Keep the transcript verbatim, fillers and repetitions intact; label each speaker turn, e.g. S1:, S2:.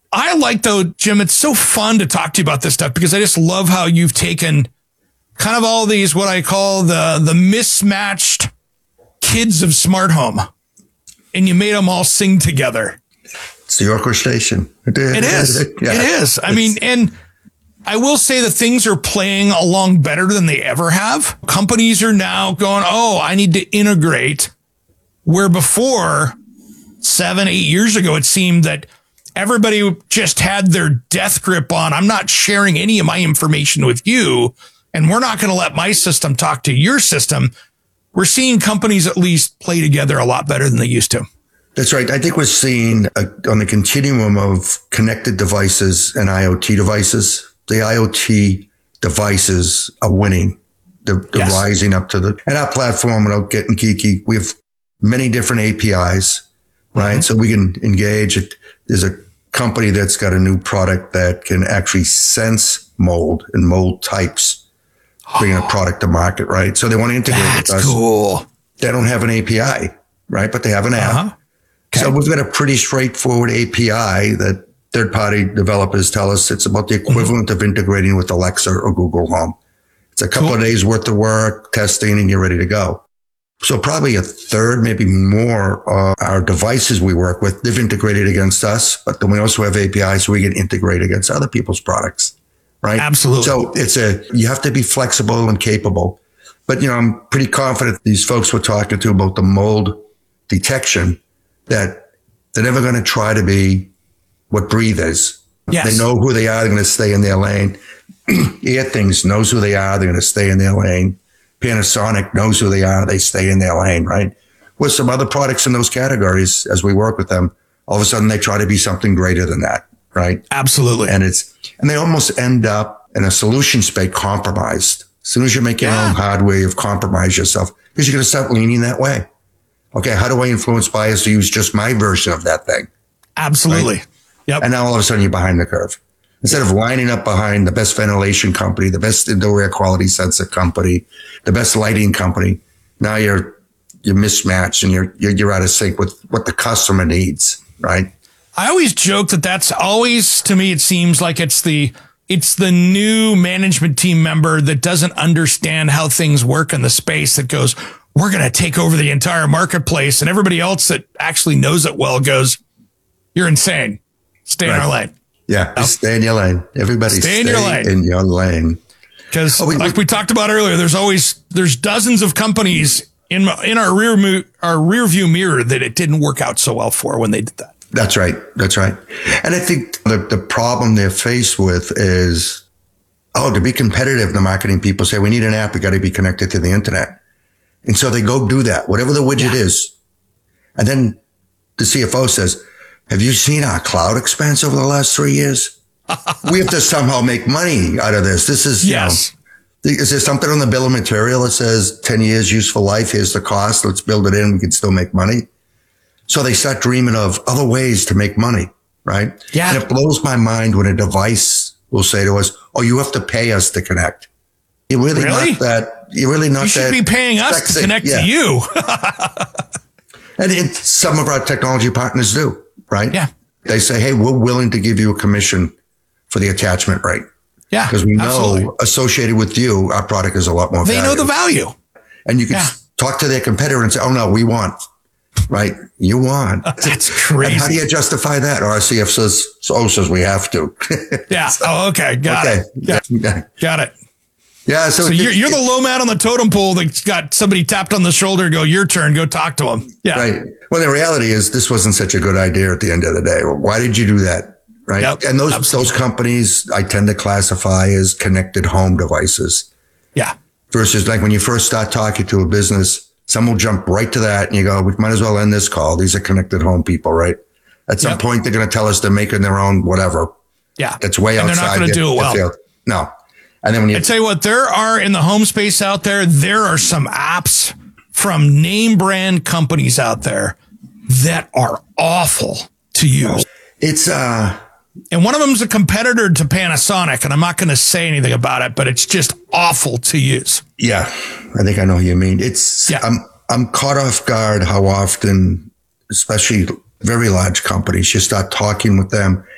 S1: I like, though, Jim, it's so fun to talk to you about this stuff because I just love how you've taken kind of all these, what I call the, the mismatched kids of smart home, and you made them all sing together.
S2: It's the orchestration.
S1: It is. Yeah. It is. I mean, and I will say that things are playing along better than they ever have. Companies are now going, oh, I need to integrate, where before seven, eight years ago, it seemed that everybody just had their death grip on, I'm not sharing any of my information with you, and we're not going to let my system talk to your system. We're seeing companies at least play together a lot better than they used to.
S2: That's right. I think we're seeing a, on the continuum of connected devices and IoT devices, the IoT devices are winning. They're, they're yes. rising up to the, and our platform, without getting geeky, we have many different A P Is, right? Mm-hmm. So we can engage it. There's a company that's got a new product that can actually sense mold and mold types, bringing a product to market, right? So they want to integrate
S1: That's
S2: with us.
S1: That's cool.
S2: They don't have an A P I, right? But they have an app.
S1: Uh-huh. Okay.
S2: So we've got a pretty straightforward A P I that third-party developers tell us it's about the equivalent mm-hmm. of integrating with Alexa or Google Home. It's a couple cool. of days worth of work, testing, and you're ready to go. So probably a third, maybe more of our devices we work with, they've integrated against us, but then we also have A P Is so we can integrate against other people's products, right?
S1: Absolutely.
S2: So it's a, you have to be flexible and capable. But, you know, I'm pretty confident these folks we're talking to about the mold detection that they're never going to try to be what Breathe is.
S1: Yes.
S2: They know who they are. They're going to stay in their lane. Airthings knows who they are. They're going to stay in their lane. Panasonic knows who they are. They stay in their lane, right? With some other products in those categories, as we work with them, all of a sudden they try to be something greater than that, right?
S1: Absolutely.
S2: And it's, and they almost end up in a solution space compromised. As soon as you make your yeah. own hardware, you've compromised yourself because you're going to start leaning that way. Okay, how do I influence buyers to use just my version of that thing?
S1: Absolutely.
S2: Right?
S1: Yep.
S2: And now all of a sudden you're behind the curve. Instead of lining up behind the best ventilation company, the best indoor air quality sensor company, the best lighting company, now you're you're mismatched and you're you're, you're out of sync with what the customer needs, right?
S1: I always joke that that's always, to me, it seems like it's the it's the new management team member that doesn't understand how things work in the space that goes, we're going to take over the entire marketplace, and everybody else that actually knows it well goes, you're insane. Stay right. in our lane.
S2: Yeah,
S1: no.
S2: Stay in your lane. Everybody stay,
S1: stay in your lane.
S2: In your lane.
S1: Because, oh, like we talked about earlier, there's always there's dozens of companies in in our rear our rear view mirror that it didn't work out so well for when they did that.
S2: That's right. That's right. And I think the the problem they're faced with is, oh, to be competitive, the marketing people say we need an app. We got to be connected to the internet, and so they go do that, whatever the widget yeah. is, and then the C F O says, have you seen our cloud expense over the last three years? We have to somehow make money out of this. This is,
S1: yes.
S2: you know, is there something on the bill of material that says ten years useful life? Here's the cost. Let's build it in. We can still make money. So they start dreaming of other ways to make money, right?
S1: Yeah.
S2: And it blows my mind when a device will say to us, oh, you have to pay us to connect. You're really,
S1: really?
S2: not that, you're really not that.
S1: You should
S2: that
S1: be paying us sexy. to connect
S2: yeah.
S1: to you.
S2: And it, some of our technology partners do. Right?
S1: Yeah.
S2: They say, hey, we're willing to give you a commission for the attachment rate.
S1: Yeah.
S2: Because we know
S1: absolutely.
S2: associated with you, our product is a lot more
S1: They
S2: value.
S1: know the value.
S2: And you can
S1: yeah.
S2: talk to their competitor and say, oh, no, we want. Right? You want.
S1: That's crazy.
S2: And how do you justify that? Or our C F says, oh, says we have to.
S1: yeah.
S2: so,
S1: oh, okay. Got okay. it. Got,
S2: yeah.
S1: got it.
S2: Yeah. So,
S1: so
S2: it,
S1: you're, you're
S2: it,
S1: the low man on the totem pole that's got somebody tapped on the shoulder, go, your turn, go talk to him. Yeah.
S2: Right. Well, the reality is this wasn't such a good idea at the end of the day. Well, why did you do that? Right.
S1: Yep,
S2: and those,
S1: absolutely.
S2: those companies I tend to classify as connected home devices.
S1: Yeah.
S2: Versus like when you first start talking to a business, some will jump right to that and you go, we might as well end this call. These are connected home people, right? At some yep. point, they're going to tell us they're making their own whatever.
S1: Yeah.
S2: That's way
S1: and
S2: outside.
S1: They're not going to do it well.
S2: Field. No. And then when you
S1: I tell you what, there are in the home space out there, there are some apps from name brand companies out there that are awful to use.
S2: It's, uh,
S1: and one of them is a competitor to Panasonic, and I'm not going to say anything about it, but it's just awful to use.
S2: Yeah. I think I know what you mean. It's, yeah. I'm, I'm caught off guard how often, especially very large companies, you start talking with them